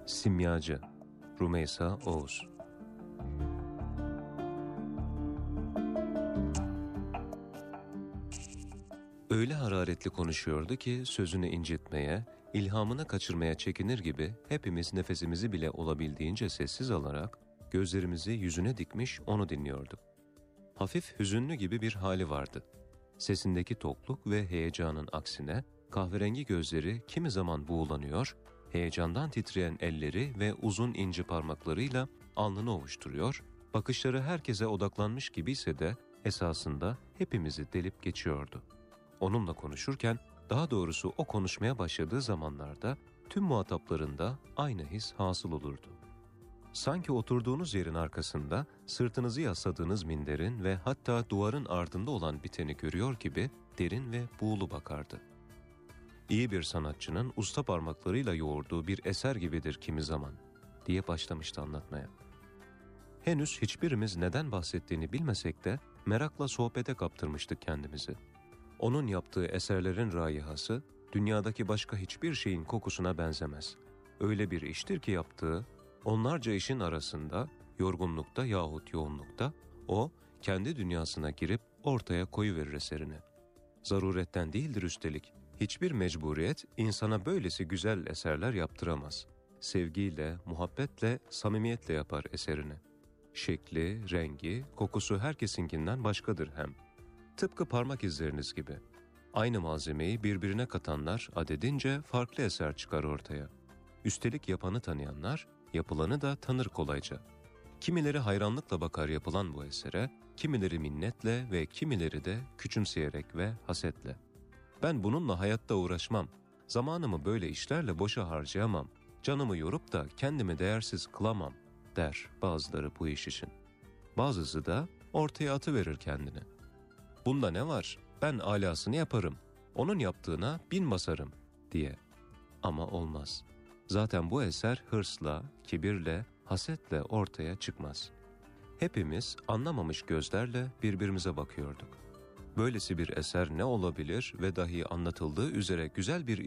Simyacı Rümeysa Oğuz. Öyle hararetli konuşuyordu ki sözünü incitmeye, ilhamını kaçırmaya çekinir gibi hepimiz nefesimizi bile olabildiğince sessiz alarak gözlerimizi yüzüne dikmiş onu dinliyorduk. Hafif hüzünlü gibi bir hali vardı. Sesindeki tokluk ve heyecanın aksine kahverengi gözleri kimi zaman buğulanıyor, heyecandan titreyen elleri ve uzun ince parmaklarıyla alnını ovuşturuyor, bakışları herkese odaklanmış gibiyse de esasında hepimizi delip geçiyordu. Onunla konuşurken, daha doğrusu o konuşmaya başladığı zamanlarda tüm muhataplarında aynı his hasıl olurdu. Sanki oturduğunuz yerin arkasında sırtınızı yasladığınız minderin ve hatta duvarın ardında olan biteni görüyor gibi derin ve buğulu bakardı. İyi bir sanatçının usta parmaklarıyla yoğurduğu bir eser gibidir kimi zaman, diye başlamıştı anlatmaya. Henüz hiçbirimiz neden bahsettiğini bilmesek de merakla sohbete kaptırmıştık kendimizi. Onun yaptığı eserlerin raihası, dünyadaki başka hiçbir şeyin kokusuna benzemez. Öyle bir iştir ki yaptığı, onlarca işin arasında, yorgunlukta yahut yoğunlukta, o, kendi dünyasına girip ortaya koyuverir eserini. Zaruretten değildir üstelik, hiçbir mecburiyet insana böylesi güzel eserler yaptıramaz. Sevgiyle, muhabbetle, samimiyetle yapar eserini. Şekli, rengi, kokusu herkesinkinden başkadır hem. Tıpkı parmak izleriniz gibi. Aynı malzemeyi birbirine katanlar adedince farklı eser çıkar ortaya. Üstelik yapanı tanıyanlar, yapılanı da tanır kolayca. Kimileri hayranlıkla bakar yapılan bu esere, kimileri minnetle ve kimileri de küçümseyerek ve hasetle. Ben bununla hayatta uğraşmam, zamanımı böyle işlerle boşa harcayamam, canımı yorup da kendimi değersiz kılamam, der bazıları bu iş için. Bazısı da ortaya atıverir kendini. Bunda ne var? Ben alasını yaparım. Onun yaptığına bin basarım diye. Ama olmaz. Zaten bu eser hırsla, kibirle, hasetle ortaya çıkmaz. Hepimiz anlamamış gözlerle birbirimize bakıyorduk. Böylesi bir eser ne olabilir ve dahi anlatıldığı üzere güzel bir